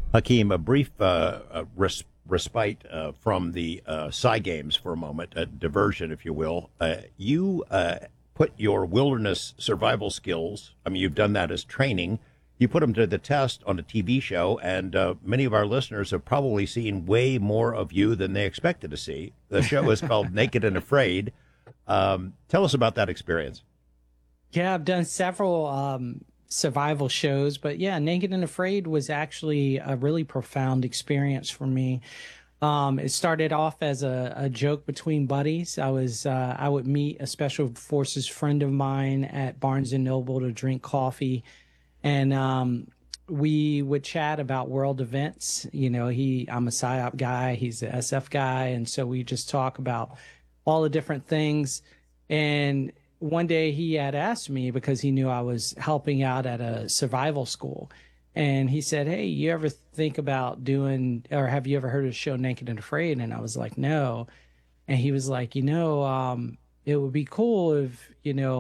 Hakeem, a brief respite from the Psy Games for a moment, a diversion, if you will. You put your wilderness survival skills, I mean, you've done that as training, you put them to the test on a TV show, and many of our listeners have probably seen way more of you than they expected to see. The show is called Naked and Afraid. Tell us about that experience. Yeah, I've done several survival shows, but yeah, Naked and Afraid was actually a really profound experience for me. It started off as a joke between buddies. I would meet a special forces friend of mine at Barnes and Noble to drink coffee, and we would chat about world events. I'm a PSYOP guy, he's a SF guy, and so we just talk about all the different things. And one day he had asked me because he knew I was helping out at a survival school. And he said, "Hey, you ever think about doing, or have you ever heard of the show Naked and Afraid?" And I was like, "No." And he was like, it would be cool if,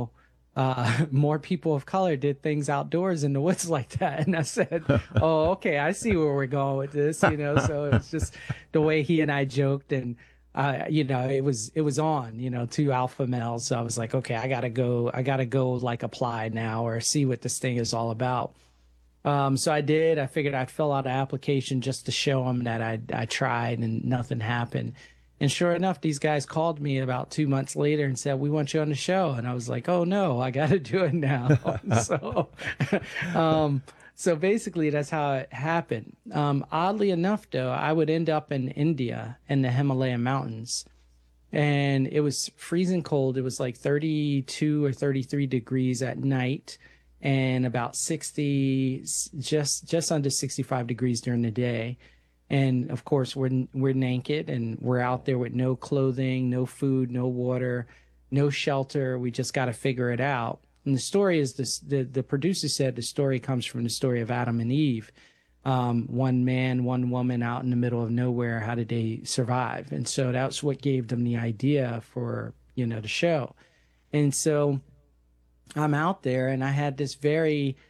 more people of color did things outdoors in the woods like that. And I said, "Oh, okay, I see where we're going with this." So it's just the way he and I joked. And it was on, two alpha males. So I was like, okay, I gotta go like apply now or see what this thing is all about. So I did. I figured I'd fill out an application just to show them that I tried and nothing happened. And sure enough, these guys called me about 2 months later and said, "We want you on the show." And I was like, "Oh no, I got to do it now." So, um, so basically, that's how it happened. Oddly enough, though, I would end up in India in the Himalaya mountains, and it was freezing cold. It was like 32 or 33 degrees at night, and about 60, just under 65 degrees during the day. And of course, we're naked and we're out there with no clothing, no food, no water, no shelter. We just got to figure it out. And the story is this: the producer said the story comes from the story of Adam and Eve. One man, one woman out in the middle of nowhere. How did they survive? And so that's what gave them the idea for the show. And so I'm out there, and I had this very